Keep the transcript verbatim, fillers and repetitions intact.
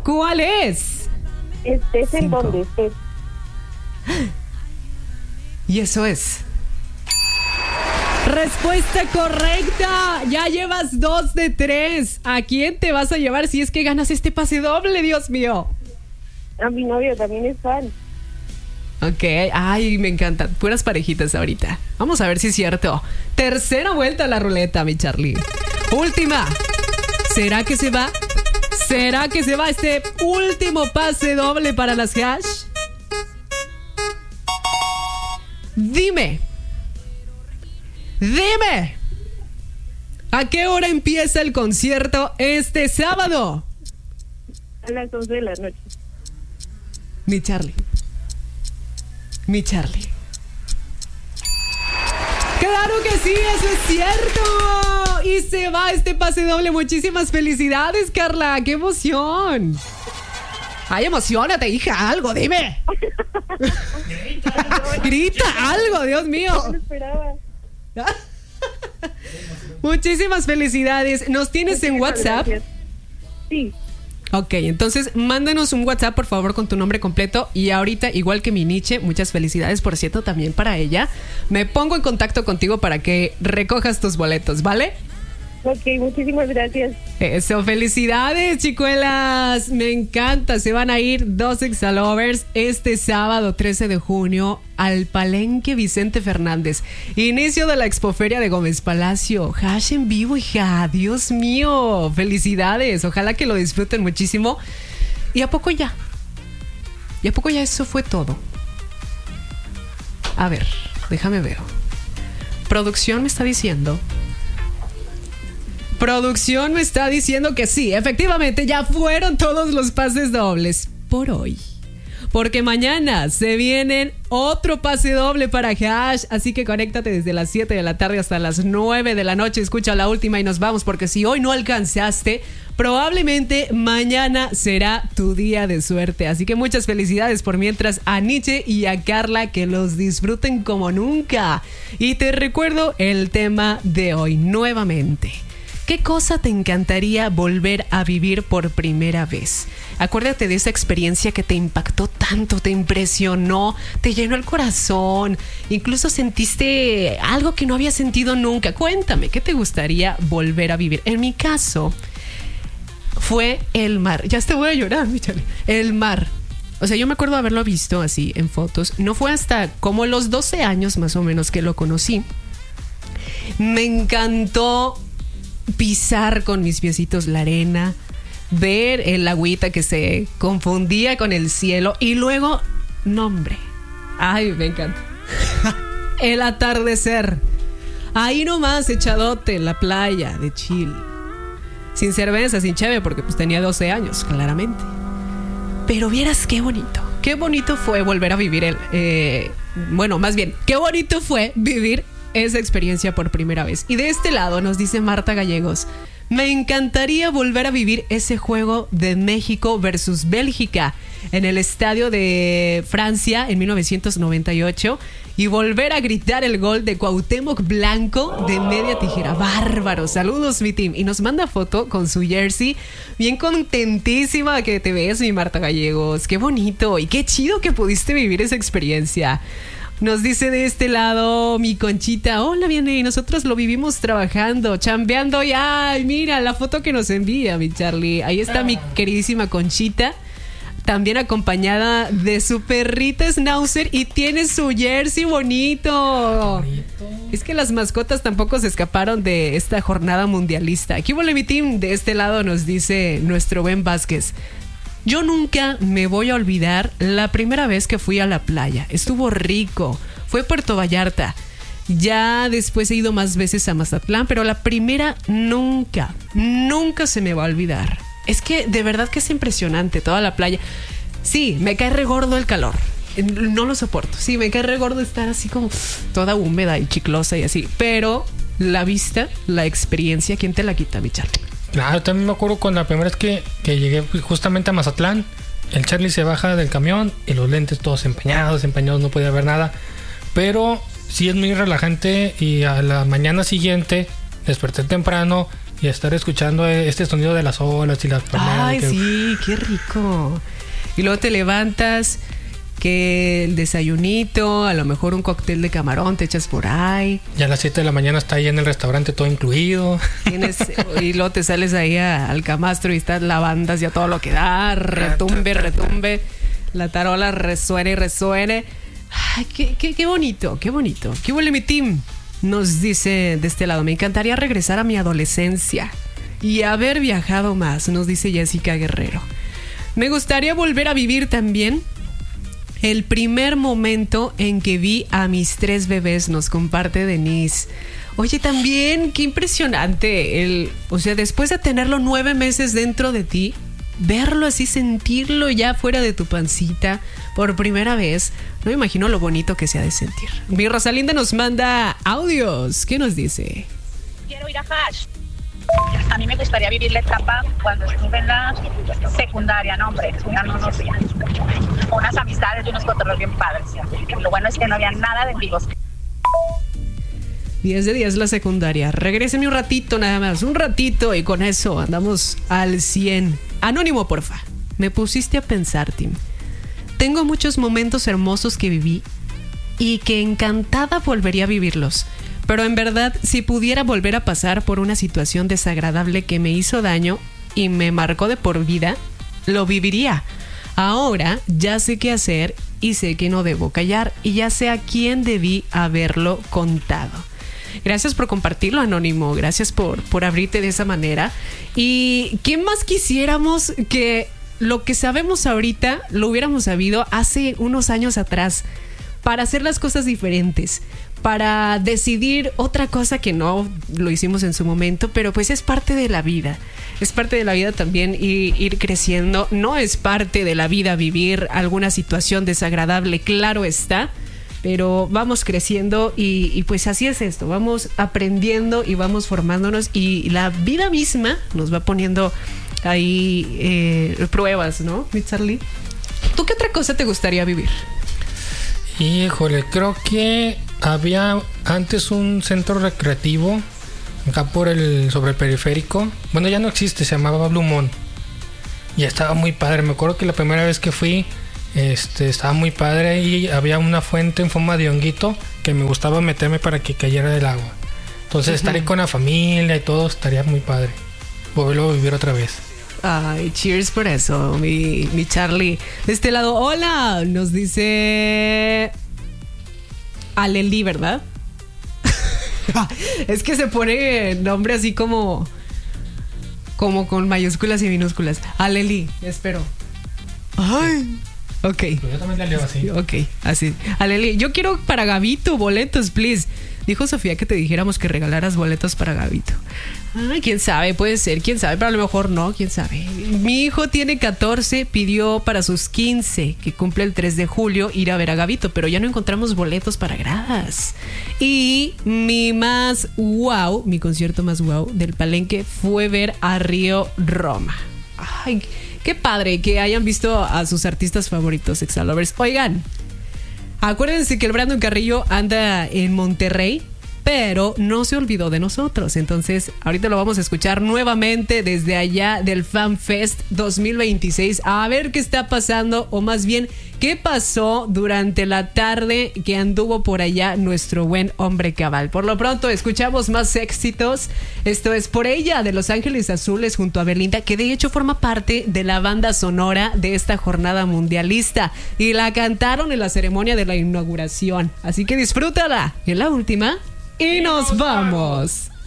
¿Cuál es? Estés en Cinco. donde estés. Y eso es respuesta correcta. Ya llevas dos de tres. ¿A quién te vas a llevar si es que ganas este pase doble, Dios mío? A mi novio también es fan. Ok, ay, me encantan. Puras parejitas ahorita. Vamos a ver si es cierto. Tercera vuelta a la ruleta, mi Charlie. Última. ¿Será que se va? ¿Será que se va este último pase doble para las Hash? Dime. Dime. ¿A qué hora empieza el concierto este sábado? A las once de la noche. Mi Charlie. Mi Charlie. ¡Claro que sí! ¡Eso es cierto! Y se va este pase doble. Muchísimas felicidades, Carla. ¡Qué emoción! ¡Ay, emocionate, hija! ¡Algo, dime! ¡Grita algo, Dios mío! No lo esperaba. Muchísimas felicidades. ¿Nos tienes en Muchísimas WhatsApp? gracias. Sí. Ok, entonces mándanos un WhatsApp, por favor, con tu nombre completo. Y ahorita, igual que mi Nietzsche, muchas felicidades, por cierto, también para ella. Me pongo en contacto contigo para que recojas tus boletos, ¿vale? Ok, muchísimas gracias. Eso, felicidades, chicuelas. Me encanta. Se van a ir dos Exalovers este sábado trece de junio al Palenque Vicente Fernández. Inicio de la Expoferia de Gómez Palacio. Hash en vivo, hija. Dios mío. Felicidades. Ojalá que lo disfruten muchísimo. ¿Y a poco ya? ¿Y a poco ya eso fue todo? A ver, déjame ver. Producción me está diciendo... Producción me está diciendo que sí, efectivamente ya fueron todos los pases dobles por hoy. Porque mañana se vienen otro pase doble para Hash. Así que conéctate desde las siete de la tarde hasta las nueve de la noche. Escucha la última y nos vamos. Porque si hoy no alcanzaste, probablemente mañana será tu día de suerte. Así que muchas felicidades por mientras a Nietzsche y a Carla, que los disfruten como nunca. Y te recuerdo el tema de hoy nuevamente. ¿Qué cosa te encantaría volver a vivir por primera vez? Acuérdate de esa experiencia que te impactó tanto, te impresionó, te llenó el corazón, incluso sentiste algo que no habías sentido nunca. Cuéntame, ¿qué te gustaría volver a vivir? En mi caso, fue el mar. Ya te voy a llorar, mi Charlie. El mar. O sea, yo me acuerdo haberlo visto así en fotos. No fue hasta como los doce años más o menos que lo conocí. Me encantó pisar con mis piecitos la arena, ver el agüita que se confundía con el cielo y luego, no hombre, ay, me encanta. El atardecer, ahí nomás echadote en la playa de chill, sin cerveza, sin cheve, porque pues tenía doce años, claramente. Pero vieras qué bonito, qué bonito fue volver a vivir el, eh, bueno, más bien, qué bonito fue vivir esa experiencia por primera vez. Y de este lado nos dice Marta Gallegos: me encantaría volver a vivir ese juego de México versus Bélgica en el estadio de Francia en mil novecientos noventa y ocho y volver a gritar el gol de Cuauhtémoc Blanco de media tijera. Bárbaro, saludos mi team. Y nos manda foto con su jersey, bien contentísima que te ves, mi Marta Gallegos. Qué bonito y qué chido que pudiste vivir esa experiencia. Nos dice de este lado mi Conchita: hola, viene, y nosotros lo vivimos trabajando, chambeando, y ay, mira la foto que nos envía mi Charlie. Ahí está mi queridísima Conchita, también acompañada de su perrita Schnauzer, y tiene su jersey bonito. Es que las mascotas tampoco se escaparon de esta jornada mundialista. Aquí vuelve mi team. De este lado nos dice nuestro Ben Vázquez: yo nunca me voy a olvidar la primera vez que fui a la playa. Estuvo rico. Fue Puerto Vallarta. Ya después he ido más veces a Mazatlán, pero la primera nunca, nunca se me va a olvidar. Es que de verdad que es impresionante toda la playa. Sí, me cae re gordo el calor. No lo soporto. Sí, me cae re gordo estar así como toda húmeda y chiclosa y así. Pero la vista, la experiencia, ¿quién te la quita, mi Charlie? Claro, también me acuerdo con la primera vez que, que llegué justamente a Mazatlán. El Charlie se baja del camión y los lentes todos empañados, empañados, no podía ver nada. Pero sí es muy relajante, y a la mañana siguiente desperté temprano y estar escuchando este sonido de las olas y las palmeras. Ay, que... sí, qué rico. Y luego te levantas, que el desayunito, a lo mejor un cóctel de camarón te echas por ahí. Ya a las siete de la mañana está ahí en el restaurante todo incluido. Tienes, y luego te sales ahí a, al camastro y estás lavandas ya todo lo que da, retumbe, retumbe, la tarola resuene y resuene. Ay, qué, qué, qué bonito, qué bonito. ¿Qué huele mi team? Nos dice de este lado, me encantaría regresar a mi adolescencia y haber viajado más, nos dice Jessica Guerrero. Me gustaría volver a vivir también el primer momento en que vi a mis tres bebés, nos comparte Denise. Oye, también, qué impresionante. El, o sea, después de tenerlo nueve meses dentro de ti, verlo así, sentirlo ya fuera de tu pancita por primera vez. No me imagino lo bonito que se ha de sentir. Mi Rosalinda nos manda audios. ¿Qué nos dice? Quiero ir a Hash. A mí me gustaría vivir la etapa cuando estuve en la secundaria, no hombre, ya no nos veían. Unas amistades y unos cotorreos bien padres. Lo bueno es que no había nada de amigos. diez de diez la secundaria. Regréseme un ratito nada más, un ratito y con eso andamos al cien. Anónimo, porfa. Me pusiste a pensar, Tim. Tengo muchos momentos hermosos que viví y que encantada volvería a vivirlos. Pero en verdad, si pudiera volver a pasar por una situación desagradable que me hizo daño y me marcó de por vida, lo viviría. Ahora ya sé qué hacer y sé que no debo callar y ya sé a quién debí haberlo contado. Gracias por compartirlo, Anónimo. Gracias por, por abrirte de esa manera. ¿Y qué más quisiéramos que lo que sabemos ahorita lo hubiéramos sabido hace unos años atrás? Para hacer las cosas diferentes, para decidir otra cosa que no lo hicimos en su momento, pero pues es parte de la vida. Es parte de la vida también ir, ir creciendo. No es parte de la vida vivir alguna situación desagradable, claro está, pero vamos creciendo y, y pues así es esto. Vamos aprendiendo y vamos formándonos y la vida misma nos va poniendo ahí eh, pruebas, ¿no, mi Charlie? ¿Tú qué otra cosa te gustaría vivir? Híjole, creo que había antes un centro recreativo acá por el sobre el periférico. Bueno, ya no existe, se llamaba Blue Moon. Y estaba muy padre. Me acuerdo que la primera vez que fui, este, estaba muy padre y había una fuente en forma de honguito que me gustaba meterme para que cayera del agua. Entonces, uh-huh. estar ahí con la familia y todo estaría muy padre. Volverlo a vivir otra vez. Ay, cheers por eso, mi, mi Charlie. De este lado, hola, nos dice Aleli, ¿verdad? Es que se pone nombre así como como con mayúsculas y minúsculas. Aleli, espero. Ay, ok. Yo también la leo así. Ok, así. Aleli, yo quiero para Gabito boletos, please. Dijo Sofía que te dijéramos que regalaras boletos para Gabito. Ah, quién sabe, puede ser, quién sabe, pero a lo mejor no, quién sabe. Mi hijo tiene catorce, pidió para sus quince, que cumple el tres de julio, ir a ver a Gabito, pero ya no encontramos boletos para gradas. Y mi más wow, mi concierto más wow del Palenque fue ver a Río Roma. Ay, qué padre que hayan visto a sus artistas favoritos, Exalovers. Oigan, acuérdense que el Brandon Carrillo anda en Monterrey, pero no se olvidó de nosotros. Entonces, ahorita lo vamos a escuchar nuevamente desde allá del Fan Fest dos mil veintiséis. A ver qué está pasando, o más bien, qué pasó durante la tarde que anduvo por allá nuestro buen hombre cabal. Por lo pronto, escuchamos más éxitos. Esto es Por Ella, de Los Ángeles Azules, junto a Belinda, que de hecho forma parte de la banda sonora de esta jornada mundialista. Y la cantaron en la ceremonia de la inauguración. Así que disfrútala. En la última... Y nos vamos.